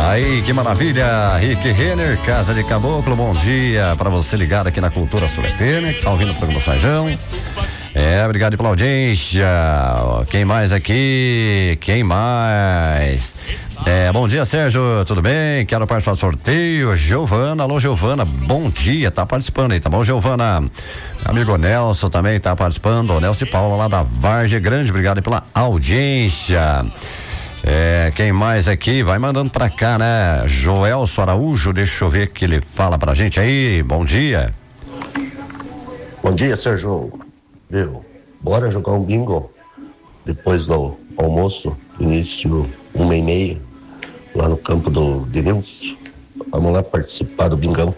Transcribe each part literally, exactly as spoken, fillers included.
Aí, que maravilha, Rick Renner, Casa de Caboclo, bom dia para você ligado aqui na Cultura Sul F M, tá ouvindo o programa Sajão. É, obrigado pela audiência. Quem mais aqui? Quem mais? É, bom dia, Sérgio, tudo bem? Quero participar do sorteio. Giovana, alô, Giovana, bom dia, tá participando aí, tá bom, Giovana? Amigo Nelson também tá participando, o Nelson de Paula lá da Vargem Grande, obrigado pela audiência. É, quem mais aqui? Vai mandando pra cá, né? Joelso Araújo, deixa eu ver que ele fala pra gente aí, bom dia. Bom dia, Sérgio. Viu? Bora jogar um bingo depois do almoço, início uma e meia, lá no campo do Denilson. Vamos lá participar do bingão.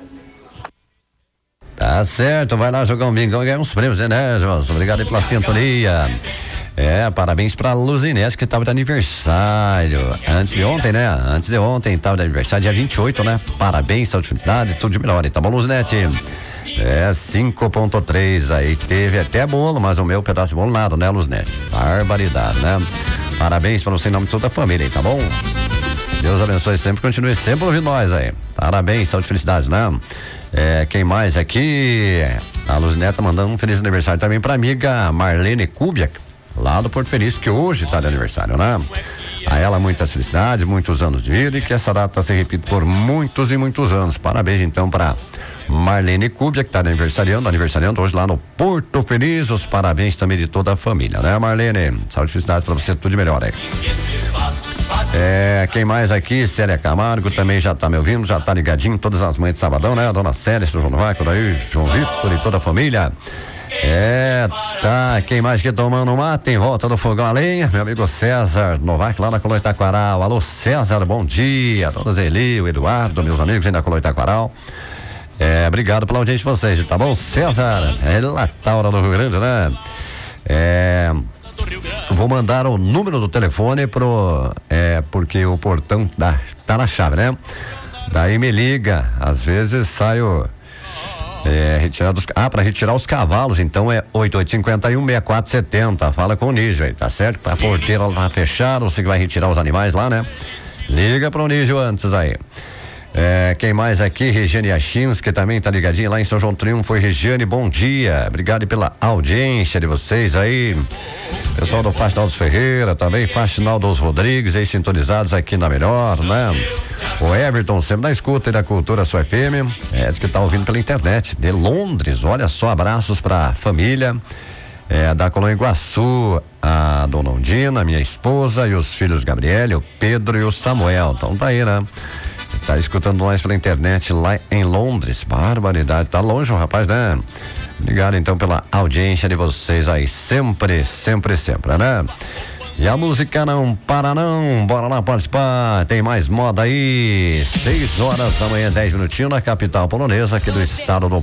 Tá certo, vai lá jogar um bingão e ganhar uns prêmios, né, Joelso? Obrigado aí pela sintonia. É, parabéns pra Luzinete que tava de aniversário. Antes de ontem, né? Antes de ontem tava de aniversário, dia vinte e oito, né? Parabéns, saúde, felicidade, tudo de melhor, tá bom, Luzinete? É, cinco ponto três aí, teve até bolo, mas o meu pedaço de bolo nada, né, Luzinete? Barbaridade, né? Parabéns pra você em nome de toda a família aí, tá bom? Deus abençoe sempre, continue sempre ouvindo nós aí. Parabéns, saúde, felicidade, né? É, quem mais aqui? A Luzinete tá mandando um feliz aniversário também pra amiga Marlene Kubiak, lá do Porto Feliz, que hoje tá de aniversário, né? A ela muitas felicidades, muitos anos de vida e que essa data se repita por muitos e muitos anos. Parabéns então para Marlene Cúbia, que tá aniversariando, aniversariando hoje lá no Porto Feliz. Os parabéns também de toda a família, né, Marlene? Saúde e felicidade pra você, tudo de melhor aí. É, quem mais aqui? Célia Camargo também já tá me ouvindo, já tá ligadinho, todas as mães de sabadão, né? A dona Célia, seu João Vaco, daí, João Vitor e toda a família. É, tá, quem mais que tomando mate em volta do fogão a lenha? Meu amigo César Novak lá na Colônia Itaquaral. Alô, César, bom dia. Dona Zeli, o Eduardo, meus amigos aí na Colônia Itaquaral. É, obrigado pela audiência de vocês, tá bom? César, é lá Taura do Rio Grande, né? É, vou mandar o número do telefone pro, é, porque o portão tá, tá na chave, né? Daí me liga, às vezes saio. É, retirar dos, ah, para retirar os cavalos, então é oito oito cinco um, seis quatro sete zero. Fala com o Nígio aí, tá certo? A porteira lá tá fechada, você que vai retirar os animais lá, né? Liga pro Nígio antes aí. É, quem mais aqui? Regiane Achins, que também tá ligadinha lá em São João Triunfo. Oi, Regiane, bom dia. Obrigado pela audiência de vocês aí. Pessoal do Faxinal dos Ferreira também, Faxinal dos Rodrigues, aí sintonizados aqui na Melhor, né? O Everton, sempre na escuta e da Cultura Sul F M, é, diz que tá ouvindo pela internet, de Londres. Olha só, abraços pra família é, da Colônia Iguaçu, a dona Ondina, minha esposa, e os filhos Gabriele, o Pedro e o Samuel. Então tá aí, né? Tá escutando nós pela internet lá em Londres. Barbaridade, tá longe o rapaz, né? Obrigado então pela audiência de vocês aí, sempre, sempre, sempre, né? E a música não para não, bora lá participar, tem mais moda aí, seis horas da manhã, dez minutinhos na capital polonesa aqui do estado do